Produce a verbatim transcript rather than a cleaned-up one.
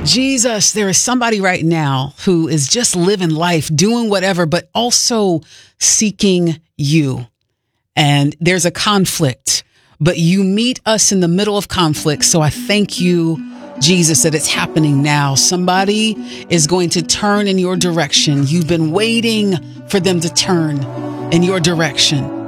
Jesus, there is somebody right now who is just living life, doing whatever, but also seeking you. And there's a conflict, but you meet us in the middle of conflict. So I thank you, Jesus, that it's happening now. Somebody is going to turn in your direction. You've been waiting for them to turn in your direction.